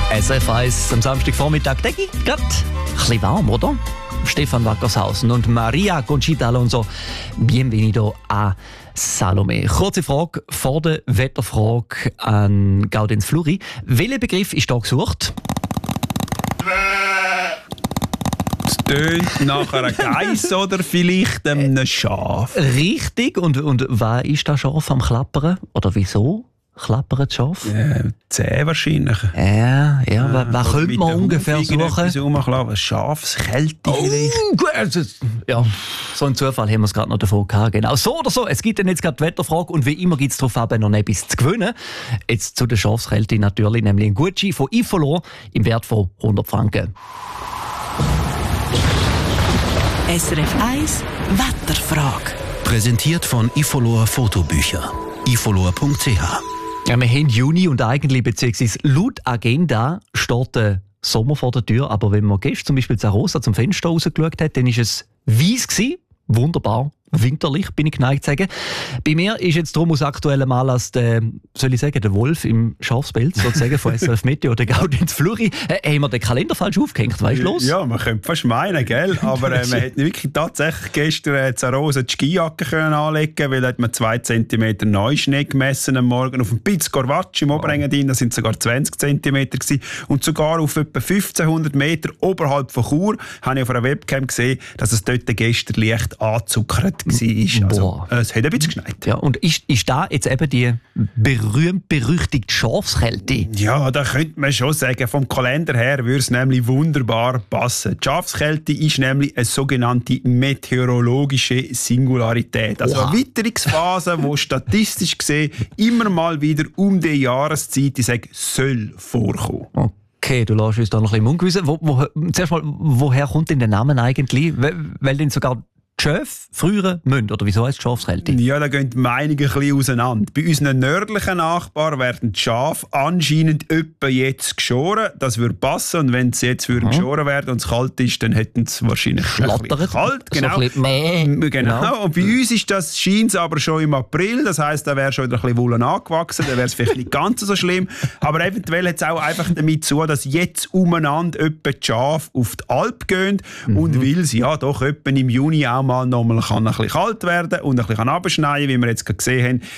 SRF 1 am Samstagvormittag, der geht gerade ein bisschen warm, oder? Stefan Wackershausen und Maria Conchita Alonso. Bienvenido a Salome. Kurze Frage vor der Wetterfrage an Gaudenz Fluri. Welcher Begriff ist da gesucht? Es tönt nach einer Geiss oder vielleicht einem Schaf. Richtig. Und was ist das Schaf am Klappern? Oder wieso klappert das Schaf? Zäh wahrscheinlich. Ja. Was könnte man ungefähr suchen? Schafskälte. Gut. Ja, so ein Zufall haben wir es gerade noch davon gehabt. Genau. So oder so, es gibt dann jetzt gerade die Wetterfrage und wie immer gibt es darauf ab, noch etwas zu gewinnen. Jetzt zu der Schafskälte natürlich, nämlich ein Gutschein von Ifolor im Wert von 100 Franken. SRF 1 Wetterfrage. Präsentiert von Ifolor Fotobücher. ifolor.ch. Ja, wir haben Juni und eigentlich, beziehungsweise laut Agenda, steht der Sommer vor der Tür. Aber wenn man gestern zum Beispiel zu Rosa zum Fenster rausgeschaut hat, dann war es weiss gewesen. Wunderbar. Winterlich, bin ich geneigt zu sagen. Bei mir ist jetzt darum aus aktuellem Anlass der Wolf im Schafspelz, sozusagen, von SRF Meteo oder Gaudenz Fluri. Haben wir den Kalender falsch aufgehängt, weißt du los? Ja, man könnte fast meinen, gell? Aber man hätte wirklich tatsächlich gestern zu Rosa die Skijacke anlegen können, weil da hat man 2 cm Neuschnee gemessen am Morgen. Auf dem Piz Corvacci im Oberengadin, das sind sogar 20 cm gewesen. Und sogar auf etwa 1500 Meter oberhalb von Chur habe ich auf einer Webcam gesehen, dass es dort gestern leicht anzuckert war. Also, es hat ein bisschen geschneit. Ja, und ist da jetzt eben die berühmt-berüchtigte Schafskälte? Ja, da könnte man schon sagen, vom Kalender her würde es nämlich wunderbar passen. Die Schafskälte ist nämlich eine sogenannte meteorologische Singularität. Also eine Witterungsphase, die statistisch gesehen immer mal wieder um die Jahreszeit, ich sage, soll vorkommen. Okay, du lässt uns da noch ein bisschen im Ungewissen. Zuerst mal, woher kommt denn der Name eigentlich? Weil denn sogar die Schäfe früher müssen, oder wieso heisst es Schafskälte? Ja, da gehen die Meinungen ein bisschen auseinander. Bei unseren nördlichen Nachbarn werden die Schafe anscheinend etwa jetzt geschoren. Das würde passen. Und wenn sie jetzt geschoren werden und es kalt ist, dann hätten sie wahrscheinlich Schlattert. Kalt. Genau. So ein bisschen Genau. Und bei uns ist das, scheint es aber schon im April. Das heisst, da wäre schon wieder ein bisschen Wollen angewachsen. Dann wäre es vielleicht nicht ganz so schlimm. Aber eventuell hat es auch einfach damit zu, dass jetzt umeinander etwa die Schafe auf die Alp gehen. Und weil sie ja doch etwa im Juni auch mal noch ein bisschen kalt werden und ein bisschen abschneien, wie wir jetzt gesehen haben,